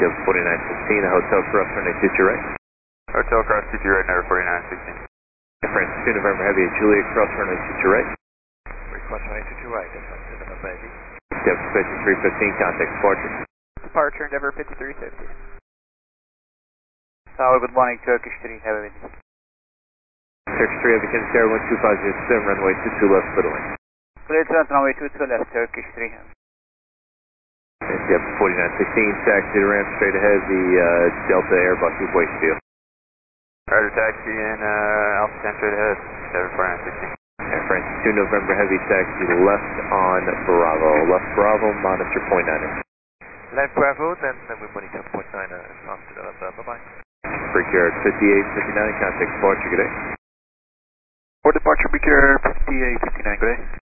Skip 4916, the Hotel Cross runway 22 right. Hotel Cross 22 right, number 4916. France 2 November Heavy at Juliet, cross runway 22 right. Cross runway 22 right, France 2 November Heavy. Skip 5315, contact departure. Departure Endeavour 5350. Tower, good morning, Turkish 3, Heavy. Turkish 3 Heavy, Kansas Air 12507, runway 22 left, clear to land. Clear to land, runway 22 left, Turkish 3 Heavy. Skip 4916, taxi to ramp straight ahead, the Delta Airbus with waste field. Roger, taxi in Alpha 10 straight ahead, 4916. Air France 2 November Heavy, taxi left on Bravo. Left Bravo, monitor .9. Left Bravo, then we monitor .9 after that. Bye-bye. Brickyard 5859, contact departure, good day. For departure, Brickyard 5859, good day.